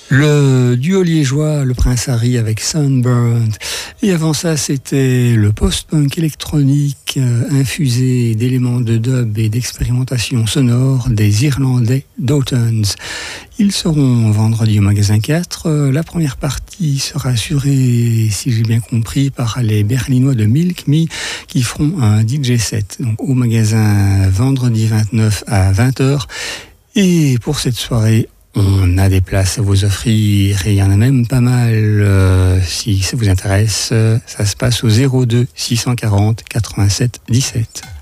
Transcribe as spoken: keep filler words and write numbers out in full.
Le duo liégeois, le Prince Harry avec Sunburned. Et avant ça, c'était le post-punk électronique euh, infusé d'éléments de dub et d'expérimentation sonore des Irlandais Dotons. Ils seront vendredi au magasin quatre. Euh, la première partie sera assurée, si j'ai bien compris, par les Berlinois de Milk Me qui feront un D J set donc, au magasin vendredi vingt-neuf à vingt heures. Et pour cette soirée, on a des places à vous offrir et il y en a même pas mal. Euh, si ça vous intéresse, ça se passe au zéro deux six cent quarante quatre-vingt-sept dix-sept.